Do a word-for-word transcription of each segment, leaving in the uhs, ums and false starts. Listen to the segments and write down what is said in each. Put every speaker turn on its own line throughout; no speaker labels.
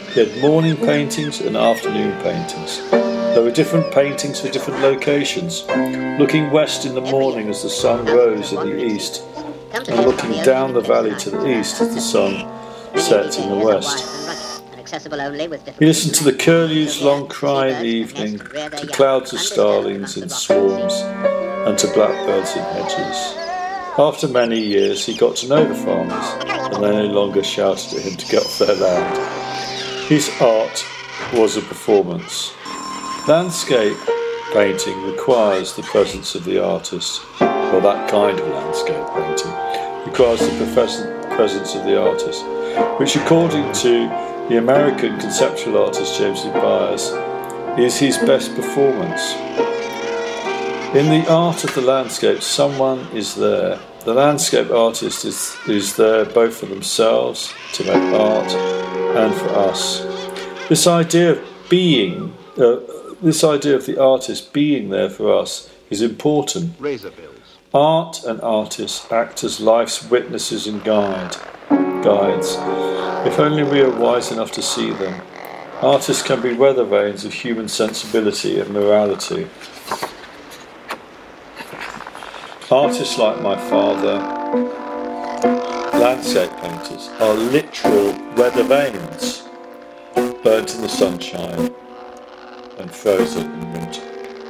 He had morning paintings and afternoon paintings. There were different paintings for different locations. Looking west in the morning as the sun rose in the east, and looking down the valley to the east as the sun set in the west. He listened to the curlew's long cry in the evening, to clouds of starlings in swarms, and to blackbirds in hedges. After many years, he got to know the farmers, and they no longer shouted at him to get off their land. His art was a performance. Landscape painting requires the presence of the artist, or that kind of landscape painting requires the presence of the artist, which, according to the American conceptual artist James Lee Byers, is his best performance. In the art of the landscape, someone is there. The landscape artist is, is there both for themselves, to make art, and for us. This idea of being, uh, this idea of the artist being there for us is important.
Razor bills.
Art and artists act as life's witnesses and guide, guides, if only we are wise enough to see them. Artists can be weather vanes of human sensibility and morality. Artists like my father, landscape painters, are literal weather vanes, burnt in the sunshine and frozen in winter.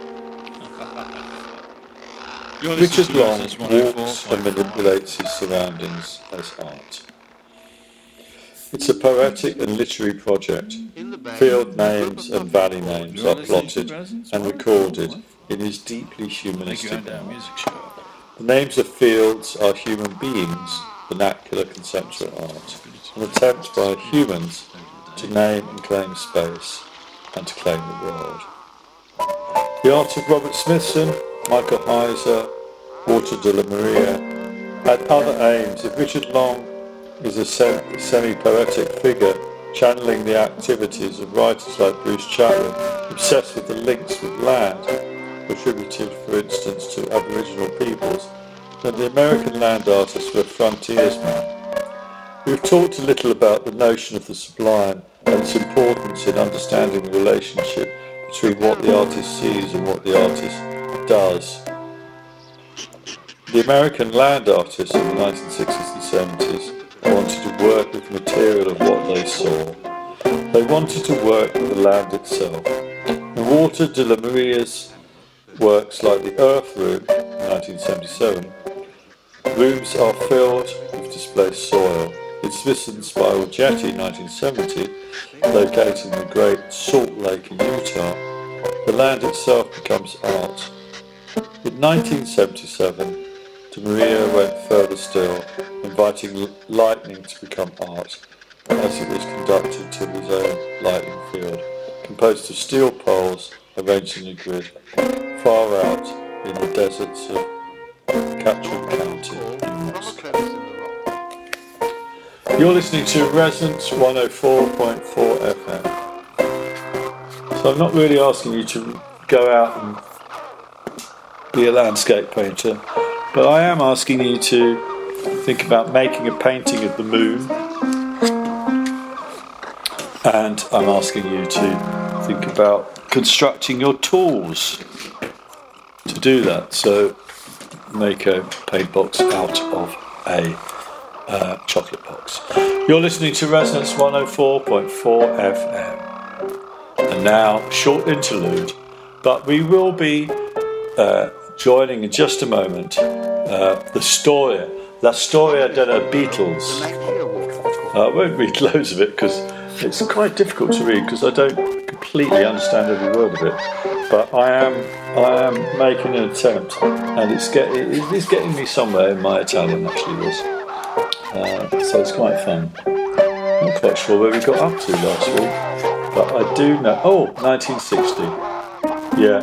Richard Long walks and manipulates his surroundings as art. It's a poetic and literary project. Field names and valley names are plotted and recorded in his deeply humanistic art. The names of fields are human beings, vernacular conceptual art, an attempt by humans to name and claim space and to claim the world. The art of Robert Smithson, Michael Heiser, Walter de la Maria had other aims. If Richard Long is a semi-poetic figure channeling the activities of writers like Bruce Chatwin, obsessed with the links with land, attributed, for instance, to Aboriginal peoples, then the American land artists were frontiersmen. We've talked a little about the notion of the sublime and its importance in understanding the relationship between what the artist sees and what the artist does. The American land artists in the nineteen sixties and seventies wanted to work with material of what they saw. They wanted to work with the land itself. In Walter de la Maria's works like the Earth Room in nineteen seventy-seven, rooms are filled with displaced soil. In Smithson's Spiral Jetty in nineteen seventy, located in the Great Salt Lake in Utah, the land itself becomes art. In nineteen seventy-seven, de Maria went further still, inviting lightning to become art, as it was conducted to his own lightning field, composed of steel poles arranged in a grid, far out in the deserts of Catron County, New Mexico. You're listening to Resonance one oh four point four F M. So I'm not really asking you to go out and be a landscape painter, but I am asking you to think about making a painting of the moon, and I'm asking you to think about constructing your tools to do that. So make a paint box out of a uh, chocolate box. You're listening to Resonance one oh four point four F M. And now, short interlude, but we will be uh, joining in just a moment uh, the story, La Storia della Beatles. Uh, I won't read loads of it because it's quite difficult to read because I don't completely understand every word of it. But I am I am making an attempt, and it's get it is getting me somewhere in my Italian actually was. Uh, so it's quite fun. I'm not quite sure where we got up to last week, but I do know. Oh, nineteen sixty. Yeah.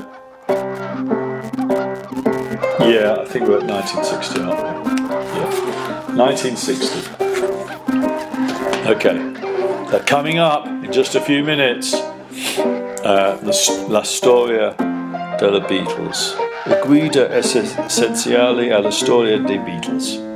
Yeah, I think we're at nineteen sixty, aren't we? Yeah. nineteen sixty. Okay. So coming up in just a few minutes, uh, the La Storia della Beatles. La guida essenziale alla storia dei Beatles.